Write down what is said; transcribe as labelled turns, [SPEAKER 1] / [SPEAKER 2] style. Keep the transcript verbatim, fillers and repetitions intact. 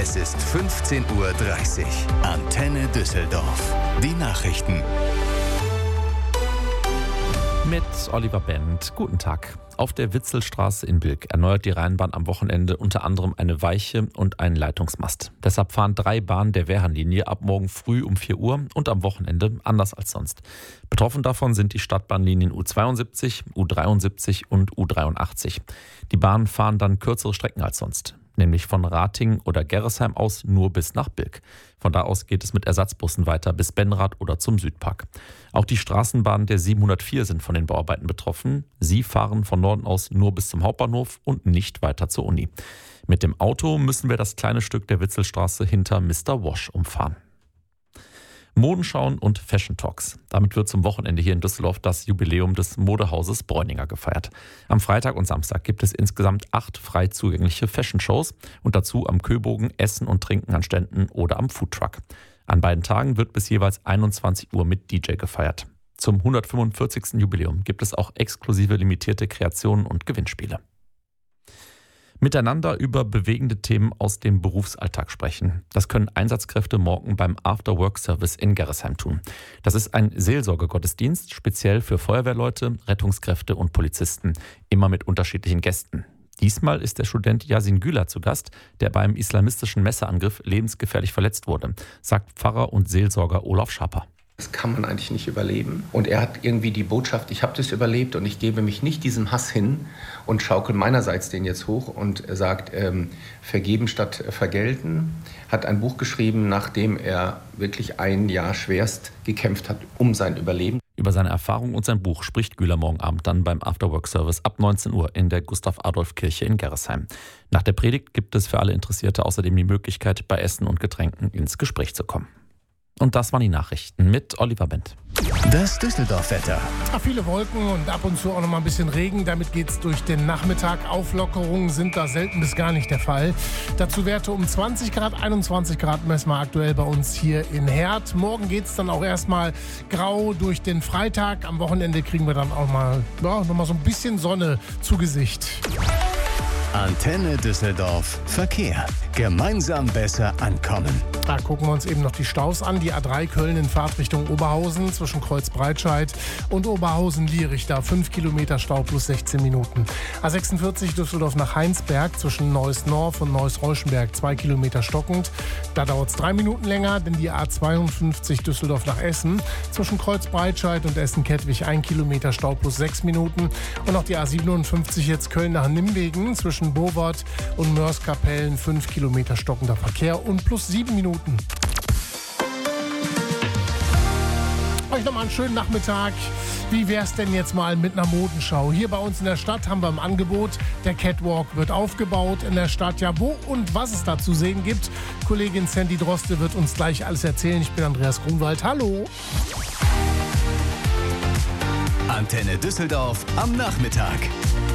[SPEAKER 1] Es ist fünfzehn Uhr dreißig. Antenne Düsseldorf. Die Nachrichten.
[SPEAKER 2] Mit Oliver Bent. Guten Tag. Auf der Witzelstraße in Bilk erneuert die Rheinbahn am Wochenende unter anderem eine Weiche und einen Leitungsmast. Deshalb fahren drei Bahnen der Wehrhahnlinie ab morgen früh um vier Uhr und am Wochenende anders als sonst. Betroffen davon sind die Stadtbahnlinien U zweiundsiebzig, U dreiundsiebzig und U dreiundachtzig. Die Bahnen fahren dann kürzere Strecken als sonst, nämlich von Ratingen oder Gerresheim aus nur bis nach Bilk. Von da aus geht es mit Ersatzbussen weiter bis Benrath oder zum Südpark. Auch die Straßenbahnen der siebenhundertvier sind von den Bauarbeiten betroffen. Sie fahren von Norden aus nur bis zum Hauptbahnhof und nicht weiter zur Uni. Mit dem Auto müssen wir das kleine Stück der Witzelstraße hinter Mister Wash umfahren. Modenschauen und Fashion Talks. Damit wird zum Wochenende hier in Düsseldorf das Jubiläum des Modehauses Bräuninger gefeiert. Am Freitag und Samstag gibt es insgesamt acht frei zugängliche Fashion-Shows und dazu am Köbogen Essen und Trinken an Ständen oder am Foodtruck. An beiden Tagen wird bis jeweils einundzwanzig Uhr mit D J gefeiert. Zum hundertfünfundvierzigsten Jubiläum gibt es auch exklusive limitierte Kreationen und Gewinnspiele. Miteinander über bewegende Themen aus dem Berufsalltag sprechen. Das können Einsatzkräfte morgen beim After-Work-Service in Gerresheim tun. Das ist ein Seelsorgegottesdienst, speziell für Feuerwehrleute, Rettungskräfte und Polizisten, immer mit unterschiedlichen Gästen. Diesmal ist der Student Yasin Güler zu Gast, der beim islamistischen Messerangriff lebensgefährlich verletzt wurde, sagt Pfarrer und Seelsorger Olaf Schaper.
[SPEAKER 3] Das kann man eigentlich nicht überleben. Und er hat irgendwie die Botschaft, ich habe das überlebt und ich gebe mich nicht diesem Hass hin und schaukel meinerseits den jetzt hoch und sagt, ähm, vergeben statt vergelten. Hat ein Buch geschrieben, nachdem er wirklich ein Jahr schwerst gekämpft hat um sein Überleben.
[SPEAKER 2] Über seine Erfahrung und sein Buch spricht Güler morgen Abend dann beim Afterwork-Service ab neunzehn Uhr in der Gustav-Adolf-Kirche in Gerresheim. Nach der Predigt gibt es für alle Interessierte außerdem die Möglichkeit, bei Essen und Getränken ins Gespräch zu kommen. Und das waren die Nachrichten mit Oliver Bent.
[SPEAKER 1] Das Düsseldorf-Wetter.
[SPEAKER 4] Ja, viele Wolken und ab und zu auch noch mal ein bisschen Regen. Damit geht es durch den Nachmittag. Auflockerungen sind da selten bis gar nicht der Fall. Dazu Werte um zwanzig Grad, einundzwanzig Grad messen wir aktuell bei uns hier in Herd. Morgen geht es dann auch erstmal grau durch den Freitag. Am Wochenende kriegen wir dann auch mal, ja, noch mal so ein bisschen Sonne zu Gesicht.
[SPEAKER 1] Antenne Düsseldorf. Verkehr. Gemeinsam besser ankommen.
[SPEAKER 4] Da gucken wir uns eben noch die Staus an. Die A drei Köln in Fahrtrichtung Oberhausen zwischen Kreuz-Breitscheid und Oberhausen-Lierich. Da fünf Kilometer Stau plus sechzehn Minuten. A sechsundvierzig Düsseldorf nach Heinsberg zwischen Neuss-Norf und Neuss-Reuschenberg zwei Kilometer stockend. Da dauert es drei Minuten länger, denn die A zweiundfünfzig Düsseldorf nach Essen zwischen Kreuz-Breitscheid und Essen-Kettwig ein Kilometer Stau plus sechs Minuten. Und auch die A siebenundfünfzig jetzt Köln nach Nimwegen zwischen Bovard und Mörs-Kapellen fünf Kilometer stockender Verkehr und plus sieben Minuten. Euch nochmal einen schönen Nachmittag. Wie wär's denn jetzt mal mit einer Modenschau? Hier bei uns in der Stadt haben wir im Angebot, der Catwalk wird aufgebaut in der Stadt. Ja, wo und was es da zu sehen gibt, Kollegin Sandy Droste wird uns gleich alles erzählen. Ich bin Andreas Grunwald. Hallo.
[SPEAKER 1] Antenne Düsseldorf am Nachmittag.